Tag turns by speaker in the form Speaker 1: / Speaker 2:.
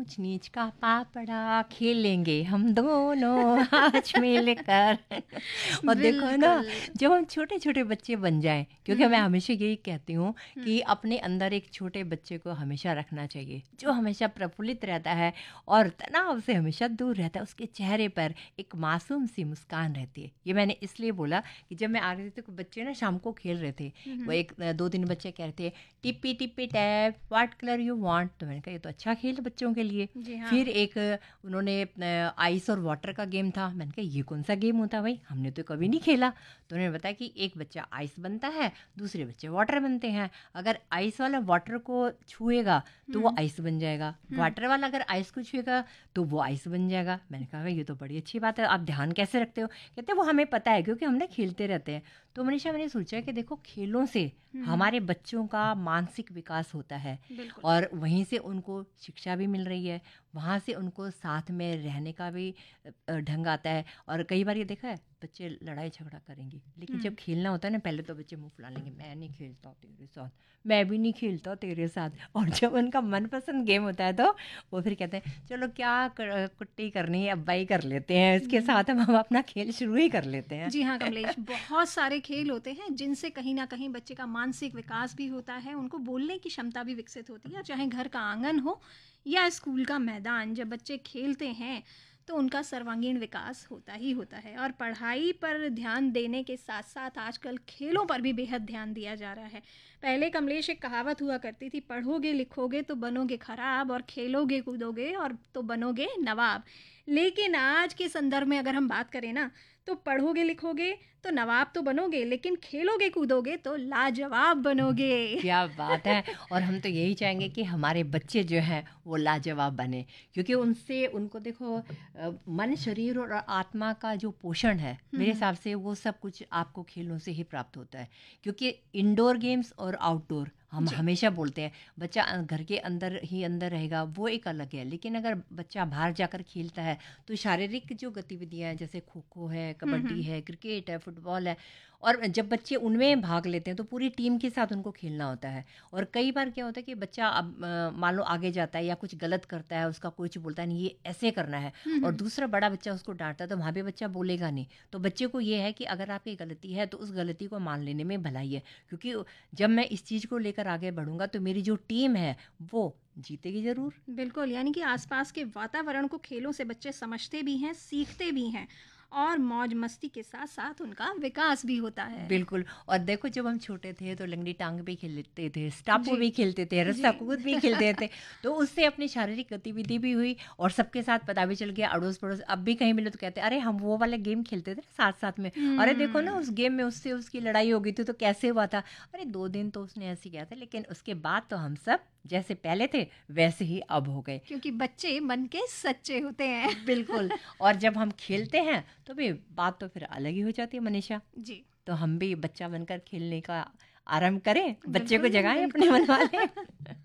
Speaker 1: ऊंच नीच का पापड़ा खेलेंगे हम दोनों आज मिलकर। और देखो ना,
Speaker 2: बिल्कुल।
Speaker 1: जब हम छोटे छोटे बच्चे बन जाएं, क्योंकि मैं हमेशा यही कहती हूँ कि अपने अंदर एक छोटे बच्चे को हमेशा रखना चाहिए, जो हमेशा प्रफुल्लित रहता है और तनाव से हमेशा दूर रहता है। उसके चेहरे पर एक मासूम सी मुस्कान रहती है। ये मैंने इसलिए बोला कि जब मैं आ रही थी तो बच्चे ना शाम को खेल रहे थे। वो एक दो तीन बच्चे कह रहे थे टिप्पी टिप्पी tap what colour you want. तो मैंने कहा ये तो अच्छा खेल है बच्चों के लिए।
Speaker 2: जी हाँ।
Speaker 1: फिर एक उन्होंने आइस और वाटर का गेम था। मैंने कहा ये कौन सा गेम होता है भाई, हमने तो कभी नहीं खेला। तो उन्होंने बताया कि एक बच्चा आइस बनता है, दूसरे बच्चे वाटर बनते हैं। अगर आइस वाला वाटर को छुएगा तो वो आइस बन जाएगा, वाटर वाला अगर आइस को छुएगा तो वो आइस बन जाएगा। मैंने कहा भाई ये तो बड़ी अच्छी बात है, आप ध्यान कैसे रखते हो? कहते वो हमें पता है क्योंकि हमने खेलते रहते हैं। तो मनीषा मैंने सोचा कि देखो खेलों से हमारे बच्चों का मानसिक विकास होता है
Speaker 2: बिल्कुल।
Speaker 1: और वहीं से उनको शिक्षा भी मिल रही है, वहाँ से उनको साथ में रहने का भी ढंग आता है। और कई बार ये देखा है बच्चे लड़ाई झगड़ा करेंगे, लेकिन जब खेलना होता है ना पहले तो बच्चे मुंह फुला लेंगे, मैं नहीं खेलता तेरे साथ, मैं भी नहीं खेलता तेरे साथ। और जब उनका मनपसंद गेम होता है तो वो फिर कहते हैं चलो क्या कुट्टी करनी है अब्बाई कर लेते हैं, इसके साथ हम अपना खेल शुरू ही कर लेते हैं।
Speaker 2: जी हाँ कमलेश, बहुत सारे खेल होते हैं जिनसे कहीं ना कहीं बच्चे का मानसिक विकास भी होता है, उनको बोलने की क्षमता भी विकसित होती है। चाहे घर का आंगन हो या स्कूल का मैदान, जब बच्चे खेलते हैं तो उनका सर्वांगीण विकास होता ही होता है। और पढ़ाई पर ध्यान देने के साथ साथ आजकल खेलों पर भी बेहद ध्यान दिया जा रहा है। पहले कमलेश एक कहावत हुआ करती थी, पढ़ोगे लिखोगे तो बनोगे खराब और खेलोगे कूदोगे और तो बनोगे नवाब। लेकिन आज के संदर्भ में अगर हम बात करें ना, तो पढ़ोगे लिखोगे तो नवाब तो बनोगे, लेकिन खेलोगे कूदोगे तो लाजवाब बनोगे।
Speaker 1: क्या बात है। और हम तो यही चाहेंगे कि हमारे बच्चे जो हैं वो लाजवाब बने, क्योंकि उनसे उनको देखो मन शरीर और आत्मा का जो पोषण है मेरे हिसाब से वो सब कुछ आपको खेलों से ही प्राप्त होता है। क्योंकि इंडोर गेम्स और आउटडोर हम
Speaker 2: जी।
Speaker 1: हमेशा बोलते हैं बच्चा घर के अंदर ही अंदर रहेगा वो एक अलग है, लेकिन अगर बच्चा बाहर जाकर खेलता है तो शारीरिक जो गतिविधियां हैं जैसे खो खो है, कबड्डी है, क्रिकेट है, फुटबॉल है, और जब बच्चे उनमें भाग लेते हैं तो पूरी टीम के साथ उनको खेलना होता है। और कई बार क्या होता है कि बच्चा अब मान लो आगे जाता है या कुछ गलत करता है, उसका कोच बोलता है नहीं ये ऐसे करना है, और दूसरा बड़ा बच्चा उसको डांटता है तो वहाँ भी बच्चा बोलेगा नहीं। तो बच्चे को ये है कि अगर आपकी गलती है तो उस गलती को मान लेने में भलाई है, क्योंकि जब मैं इस चीज़ को लेकर आगे बढ़ूंगा तो मेरी जो टीम है वो जीतेगी जरूर।
Speaker 2: बिल्कुल, यानी कि आसपास के वातावरण को खेलों से बच्चे समझते भी हैं, सीखते भी हैं और मौज मस्ती के साथ साथ उनका विकास भी होता है।
Speaker 1: बिल्कुल। और देखो जब हम छोटे थे तो लंगड़ी टांग भी खेलते थे, स्टापू
Speaker 2: जी।
Speaker 1: भी खेलते थे,
Speaker 2: जी।
Speaker 1: रस्सा कूद भी खेलते थे। तो उससे अपनी शारीरिक गतिविधि भी हुई और सबके साथ पता भी चल गया, अड़ोस पड़ोस अब भी कहीं मिले तो कहते हैं अरे हम वो वाले गेम खेलते थे ना साथ साथ में, अरे देखो ना उस गेम में उससे उसकी लड़ाई हो गई थी तो कैसे हुआ था, अरे 2 दिन तो उसने ऐसे किया था, लेकिन उसके बाद तो हम सब जैसे पहले थे वैसे ही अब हो गए।
Speaker 2: क्योंकि बच्चे मन के सच्चे होते हैं।
Speaker 1: बिल्कुल। और जब हम खेलते हैं तो भी बात तो फिर अलग ही हो जाती है मनीषा।
Speaker 2: जी।
Speaker 1: तो हम भी बच्चा बनकर खेलने का आरंभ करें, बच्चे को
Speaker 2: बिल्कुल
Speaker 1: जगाएं अपने
Speaker 2: बिल्कुल।
Speaker 1: मन वाले।